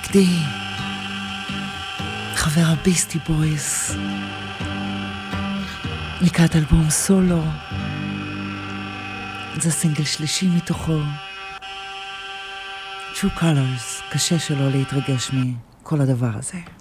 די, חבר הביסטי בויז, לקראת אלבום סולו, זה סינגל שלישי מתוכו, True Colors. קשה שלא להתרגש מכל הדבר הזה.